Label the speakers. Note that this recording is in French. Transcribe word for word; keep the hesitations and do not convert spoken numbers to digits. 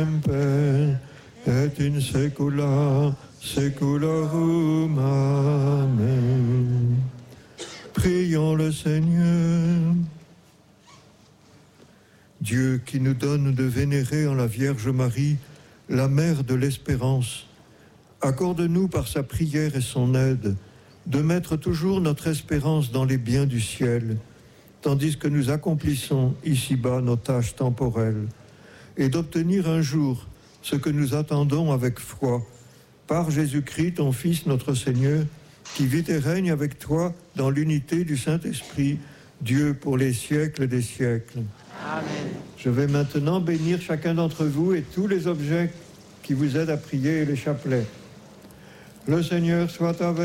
Speaker 1: semper et in saecula saeculorum. Amen. Prions le Seigneur. Dieu qui nous donne de vénérer en la Vierge Marie, la mère de l'espérance, accorde-nous par sa prière et son aide de mettre toujours notre espérance dans les biens du ciel, tandis que nous accomplissons ici-bas nos tâches temporelles, et d'obtenir un jour ce que nous attendons avec foi, par Jésus-Christ, ton Fils, notre Seigneur, qui vit et règne avec toi dans l'unité du Saint-Esprit, Dieu pour les siècles des siècles.
Speaker 2: Amen.
Speaker 1: Je vais maintenant bénir chacun d'entre vous et tous les objets qui vous aident à prier et les chapelets. Le Seigneur soit avec